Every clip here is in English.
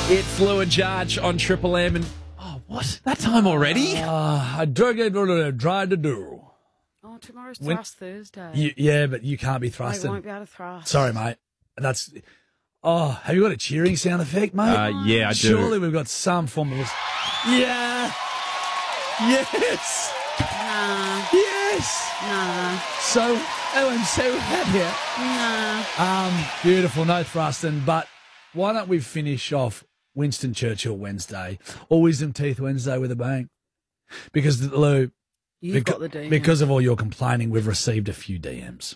It's Lou and Jarch on Triple M. And what? That time already? I tried to do. Oh, tomorrow's Thrust Thursday. Yeah, but you can't be thrusting. I won't be able to thrust. Sorry, mate. That's. Oh, have you got a cheering sound effect, mate? Yeah, I do. Surely we've got some form of. Yeah. Yes. Nah. Yes. Nah. So, I'm so happy. Nah. Beautiful. No thrusting, but why don't we finish off Winston Churchill Wednesday or Wisdom Teeth Wednesday with a bang? Because, Lou, You've got the DM. because of all your complaining, we've received a few DMs.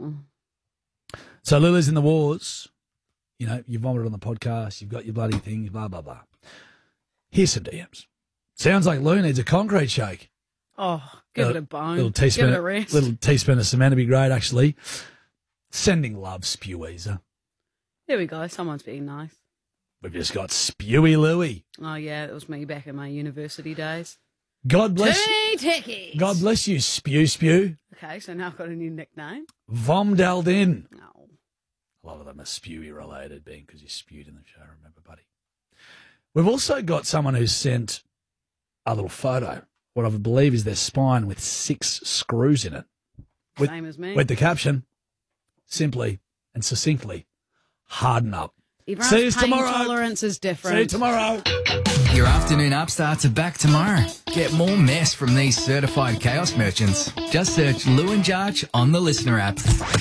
So Lily's in the wars. You know, you vomited on the podcast. You've got your bloody things, blah, blah, blah. Here's some DMs. Sounds like Lou needs a concrete shake. Oh, give it a bone. Little Give teaspoon, it a rest. little teaspoon of cement would be great, actually. Sending love, Speweezer. There we go. Someone's being nice. We've just got Spewy Louie. Oh, yeah, it was me back in my university days. God bless Too techies. God bless you, Spew. Okay, so now I've got a new nickname. Vomdaldin. No. A lot of them are Spewy related, being because you spewed in the show, remember, buddy? We've also got someone who's sent a little photo, what I believe is their spine with 6 screws in it. Same as me. With the caption, simply and succinctly, harden up. Everyone's See you pain tomorrow. tolerance is different. See you tomorrow. Your afternoon upstarts are back tomorrow. Get more mess from these certified chaos merchants. Just search Lou and Jarch on the Listener app.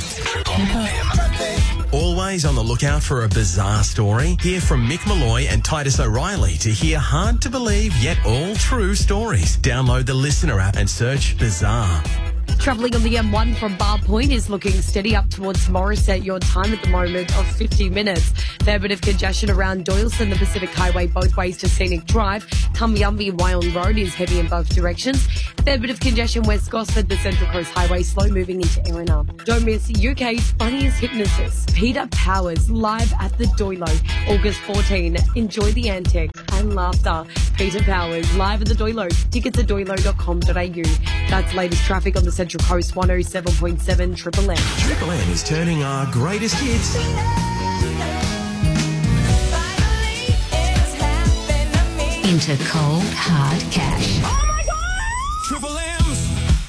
Always on the lookout for a bizarre story? Hear from Mick Malloy and Titus O'Reilly to hear hard to believe yet all true stories. Download the Listener app and search Bizarre. Travelling on the M1 from Bar Point is looking steady up towards Morisset. Your time at the moment of 50 minutes. Fair bit of congestion around Doyleson, the Pacific Highway, both ways to Scenic Drive. Tumbyumby and Wyong Road is heavy in both directions. Fair bit of congestion West Gosford, the Central Coast Highway, slow moving into Erina. Don't miss UK's funniest hypnotist, Peter Powers, live at the Doilo, August 14. Enjoy the antics and laughter. Peter Powers, live at the Doilo. Tickets at doilo.com.au. That's latest traffic on the Central Coast, 107.7 Triple M. Triple M is turning our greatest hits into cold, hard cash. Triple M's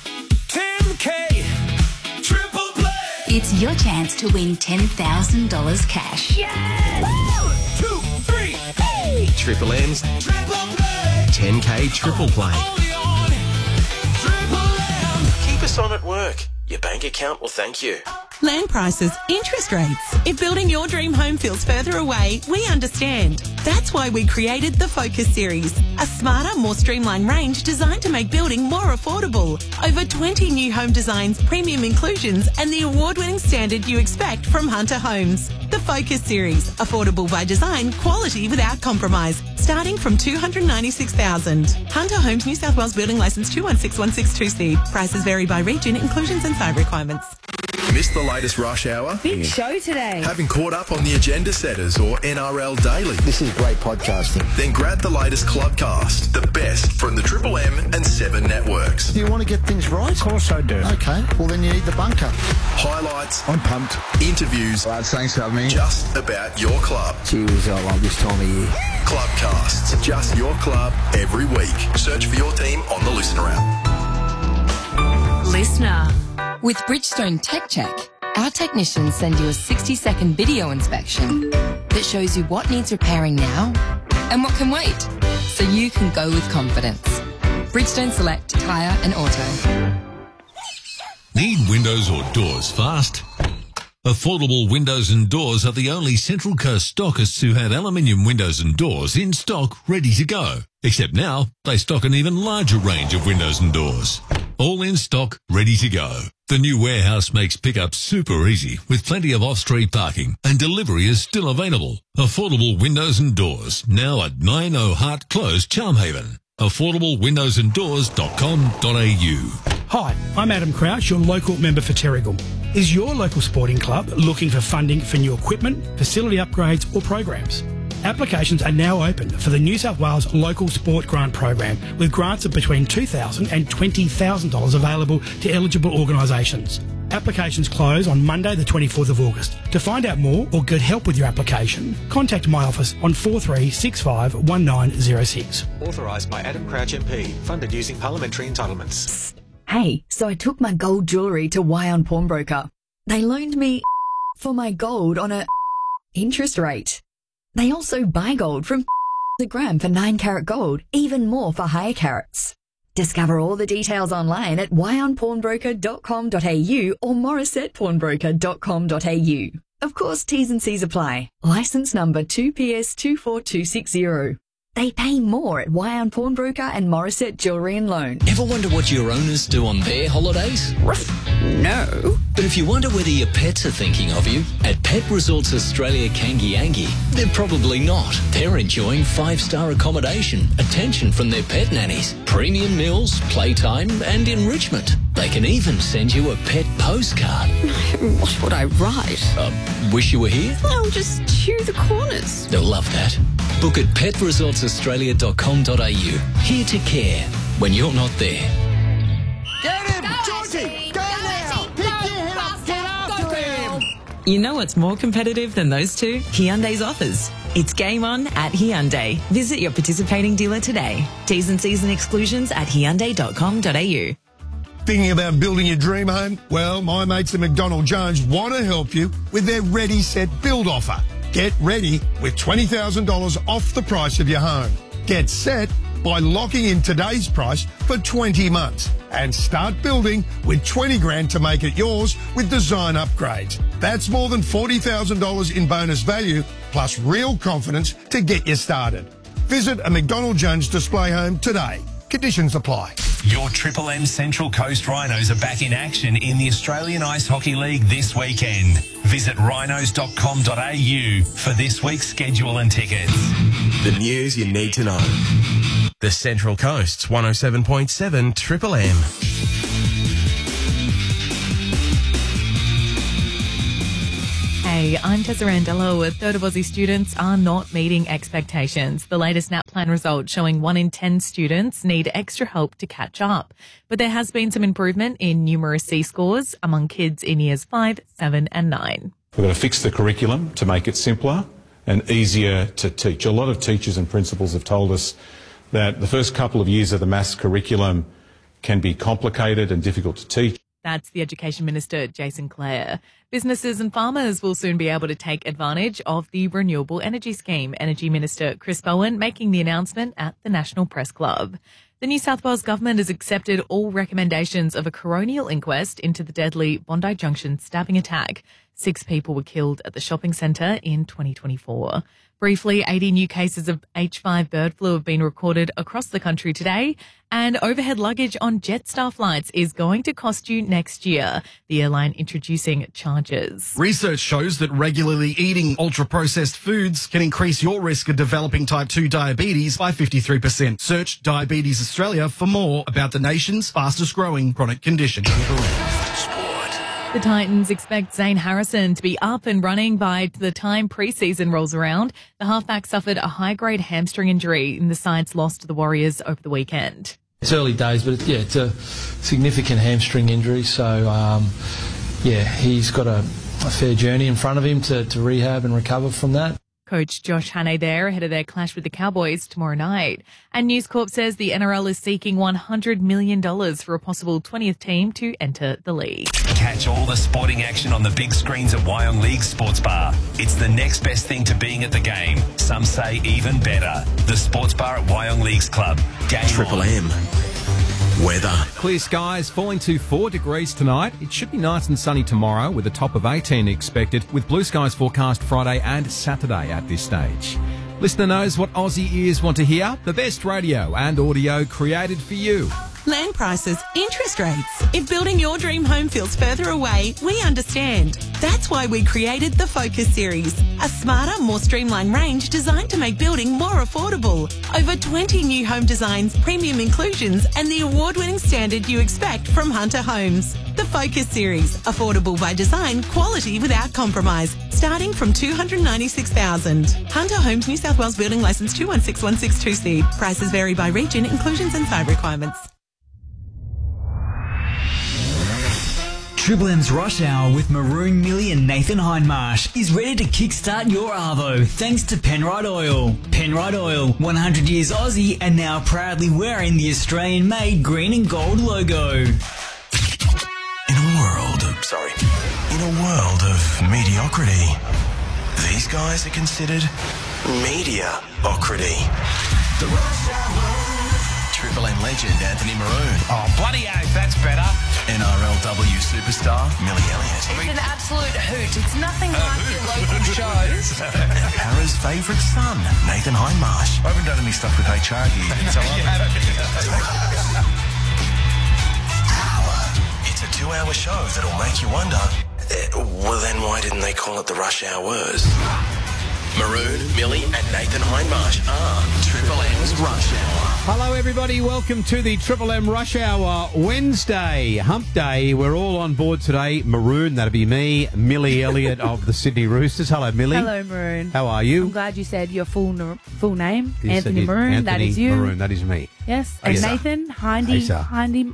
10K Triple Play. It's your chance to win $10,000 cash. 1, 2, 3, hey! Triple M's Triple Play. 10K Triple Play. Only on Triple M. Keep us on at work. Your bank account will thank you. Land prices, interest rates. If building your dream home feels further away, we understand. That's why we created the Focus Series, a smarter, more streamlined range designed to make building more affordable. Over 20 new home designs, premium inclusions, and the award-winning standard you expect from Hunter Homes. The Focus Series, affordable by design, quality without compromise, starting from $296,000. Hunter Homes, New South Wales Building Licence 216162C. Prices vary by region, inclusions and site requirements. Missed the latest rush hour? Big show today. Haven't caught up on the agenda setters or NRL Daily? This is great podcasting. Then grab the latest Clubcast, the best from the Triple M and 7 networks. Do you want to get things right? Of course I do. Okay, well then you need the bunker. Highlights. I'm pumped. Interviews. Lads, thanks for having me. Just about your club. Cheers, I love this time of year. Clubcasts. Just your club every week. Search for your team on the Listener app. Listener. With Bridgestone Tech Check, our technicians send you a 60-second video inspection that shows you what needs repairing now and what can wait, so you can go with confidence. Bridgestone Select Tyre and Auto. Need windows or doors fast? Affordable Windows and Doors are the only Central Coast stockists who have aluminium windows and doors in stock ready to go. Except now, they stock an even larger range of windows and doors. All in stock, ready to go. The new warehouse makes pickup super easy with plenty of off-street parking and delivery is still available. Affordable Windows and Doors, now at 90 Hart Close, Charmhaven. AffordableWindowsandDoors.com.au. Hi, I'm Adam Crouch, your local member for Terrigal. Is your local sporting club looking for funding for new equipment, facility upgrades or programs? Applications are now open for the New South Wales Local Sport Grant Program, with grants of between $2,000 and $20,000 available to eligible organisations. Applications close on Monday the 24th of August. To find out more or get help with your application, contact my office on 4365 1906. Authorised by Adam Crouch MP. Funded using parliamentary entitlements. Hey, so I took my gold jewellery to Wyon Pawnbroker. They loaned me for my gold on a interest rate. They also buy gold from a gram for 9 carat gold, even more for higher carats. Discover all the details online at wyonpawnbroker.com.au or morissettepawnbroker.com.au. Of course, T's and C's apply. Licence number 2PS24260. They pay more at Wyon Pawnbroker and Morissette Jewellery and Loan. Ever wonder what your owners do on their holidays? No. But if you wonder whether your pets are thinking of you, at Pet Resorts Australia Kangiangi, they're probably not. They're enjoying 5-star accommodation, attention from their pet nannies, premium meals, playtime and enrichment. They can even send you a pet postcard. What would I write? Wish you were here? I'll just chew the corners. They'll love that. Book at petresortsaustralia.com.au. Here to care when you're not there. Get him! Georgie! Go now! Pick your head up! Get after him! You know what's more competitive than those two? Hyundai's offers. It's game on at Hyundai. Visit your participating dealer today. T's and C's and exclusions at hyundai.com.au. Thinking about building your dream home? Well, my mates at McDonald Jones want to help you with their Ready Set Build offer. Get ready with $20,000 off the price of your home. Get set by locking in today's price for 20 months and start building with 20 grand to make it yours with design upgrades. That's more than $40,000 in bonus value plus real confidence to get you started. Visit a McDonald Jones display home today. Conditions apply. Your Triple M Central Coast Rhinos are back in action in the Australian Ice Hockey League this weekend. Visit rhinos.com.au for this week's schedule and tickets. The news you need to know. The Central Coast's 107.7 Triple M. Hey, I'm Tessa Randello. A third of Aussie students are not meeting expectations. The latest NAPLAN result showing 1 in 10 students need extra help to catch up. But there has been some improvement in numeracy scores among kids in years 5, 7 and 9. We've got to fix the curriculum to make it simpler and easier to teach. A lot of teachers and principals have told us that the first couple of years of the maths curriculum can be complicated and difficult to teach. That's the Education Minister, Jason Clare. Businesses and farmers will soon be able to take advantage of the Renewable Energy Scheme. Energy Minister Chris Bowen making the announcement at the National Press Club. The New South Wales government has accepted all recommendations of a coronial inquest into the deadly Bondi Junction stabbing attack. 6 people were killed at the shopping centre in 2024. Briefly, 80 new cases of H5 bird flu have been recorded across the country today, and overhead luggage on Jetstar flights is going to cost you next year. The airline introducing charges. Research shows that regularly eating ultra-processed foods can increase your risk of developing type 2 diabetes by 53%. Search Diabetes Australia for more about the nation's fastest growing chronic condition. The Titans expect Zane Harrison to be up and running by the time pre-season rolls around. The halfback suffered a high-grade hamstring injury in the side's loss to the Warriors over the weekend. It's early days, but it's a significant hamstring injury. So, he's got a fair journey in front of him to rehab and recover from that. Coach Josh Hannay there ahead of their clash with the Cowboys tomorrow night. And News Corp says the NRL is seeking $100 million for a possible 20th team to enter the league. Catch all the sporting action on the big screens at Wyong League Sports Bar. It's the next best thing to being at the game. Some say even better. The Sports Bar at Wyong Leagues Club. Game Triple M. Weather. Clear skies falling to 4 degrees tonight. It should be nice and sunny tomorrow with a top of 18 expected, with blue skies forecast Friday and Saturday at this stage. Listener knows what Aussie ears want to hear. The best radio and audio created for you. Land prices, interest rates. If building your dream home feels further away, we understand. That's why we created the Focus Series, a smarter, more streamlined range designed to make building more affordable. Over 20 new home designs, premium inclusions, and the award-winning standard you expect from Hunter Homes. The Focus Series, affordable by design, quality without compromise, starting from $296,000. Hunter Homes, New South Wales Building Licence 216162C. Prices vary by region, inclusions and site requirements. Triple M's Rush Hour with Maroon, Millie and Nathan Hindmarsh is ready to kickstart your Arvo thanks to Penrite Oil. Penrite Oil, 100 years Aussie and now proudly wearing the Australian-made green and gold logo. In a world of mediocrity, these guys are considered media-ocrity. The Rush Hour. Triple M legend Anthony Maroon. Oh, bloody oath, that's better. NRLW superstar Millie Elliott. It's an absolute hoot. It's nothing like your local shows. Para's favourite son, Nathan Hindmarsh. I haven't done any stuff with HR here. It's a 2-hour show that'll make you wonder, well then why didn't they call it the Rush Hours? Maroon, Millie and Nathan Hindmarsh are Triple M's Rush Hour. Hello everybody, welcome to the Triple M Rush Hour Wednesday, Hump Day. We're all on board today. Maroon, that'll be me, Millie Elliott of the Sydney Roosters. Hello Millie. Hello Maroon. How are you? I'm glad you said your full name. Yes, Anthony Maroon, Anthony that is you. Maroon, that is me. Yes, and Yes, sir. Nathan, Hindy Yes, sir.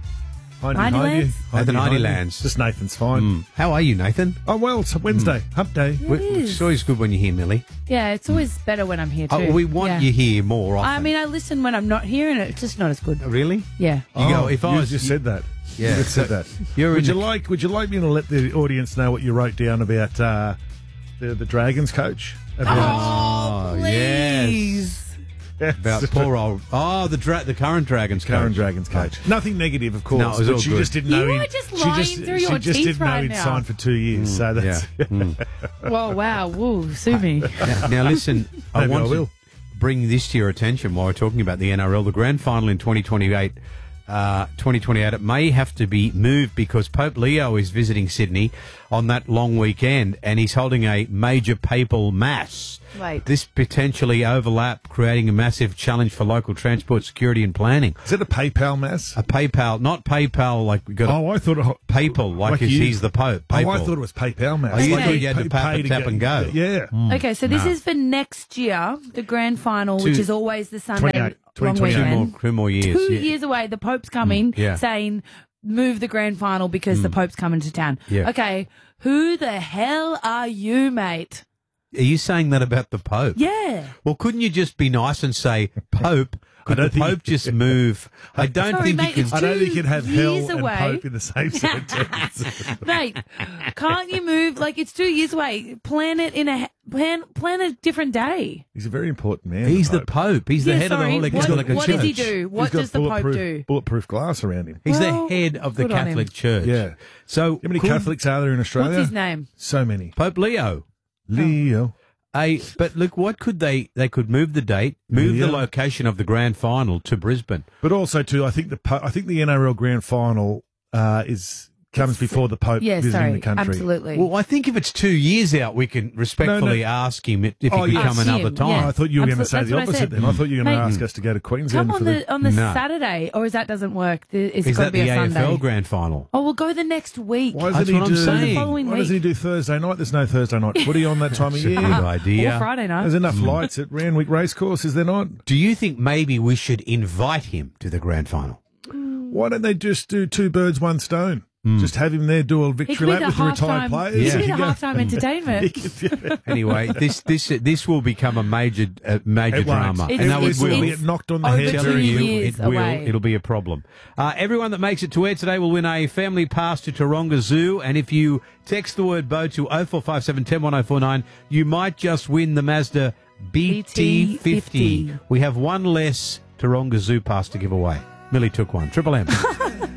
Lands? Nathan Hindylands. Just Nathan's fine. How are you, Nathan? Oh, well, it's Wednesday, Hump Day. It's always good when you're here, Millie. Yeah, it's always better when I'm here too. Oh, we want you here more often. I mean, I listen when I'm not here, and it's just not as good. Really? Yeah. You go, if I you was just said that. Yeah. You just said that. You're would in you the- like me to let the audience know what you wrote down about the Dragons coach? Oh, yes. About poor old... Oh, the current Dragons coach. Current Dragons coach. Nothing negative, of course. No, it was but all she good. just didn't know You he- are just she lying just- through your She just teeth didn't know right he'd now. signed for 2 years, so that's... Whoa, wow, woo, sue me. Now listen, I Maybe want I will. to bring this to your attention while we're talking about the NRL. The grand final in 2028, it may have to be moved because Pope Leo is visiting Sydney on that long weekend and he's holding a major papal mass. Right. This potentially overlap, creating a massive challenge for local transport security and planning. Is it a PayPal mass? A PayPal, not PayPal like we got. I thought papal, like he's the Pope. Oh, Papal. I thought it was PayPal mass. Oh, you Okay. thought you had to Pay to tap and go. Yeah. Okay, so this is for next year, the grand final, which is always the Sunday long weekend. 2 more years. 2 yeah. years away. The Pope's coming, yeah. saying move the grand final because the Pope's coming to town. Yeah. Okay, who the hell are you, mate? Are you saying that about the Pope? Yeah. Well, couldn't you just be nice and say, Pope, could the Pope just move? I don't Sorry, think mate, you it's can. I don't think you can have hell years and away. Pope in the same sentence. Mate, can't you move? Like, it's 2 years away. Plan it in plan a different day. He's a very important man. He's the Pope. He's the Yeah, head sorry. of the whole What- Catholic what Church. does he do? What He's got does the Pope do? Bulletproof glass around him. He's Well, the head of the good on Catholic him. Church. Yeah. So, How many could- Catholics are there in Australia? What's his name? So many. Pope Leo. Leo. But look, what could they could move the date, move Yeah. the location of the grand final to Brisbane. But also, too, I think the NRL Grand Final comes before the Pope Yeah, visiting sorry, the country. absolutely. Well, I think if it's 2 years out, we can respectfully No. ask him if he Oh, could yeah. come Ask another him, time. yeah. I thought you were going to That's say what the I opposite said. then. I thought you were going to Mate, ask us to go to Queensland Come for on the No. Saturday, or is that doesn't work? It's Is got to that be the a Sunday. AFL grand final? Oh, we'll go the next week. Why That's doesn't he what I'm do saying. The following Why doesn't he do Thursday night? There's no Thursday night footy on that time of year. Good idea. Or Friday night. There's enough lights at Randwick Racecourse, is there not? Do you think maybe we should invite him to the grand final? Why don't they just do 2 birds, 1 stone? Just have him there, do a He could victory be lap the with the retired halftime. players. He could be He the could go- halftime entertainment. Anyway, this will become a major It won't. drama, It's- and that it's- will. We'll it's get knocked on the over head. 2 Telling you, years it will. away. It'll be a problem. Everyone that makes it to air today will win a family pass to Taronga Zoo, and if you text the word boat to 0457 10 1049, you might just win the Mazda BT50. We have one less Taronga Zoo pass to give away. Millie took one. Triple M.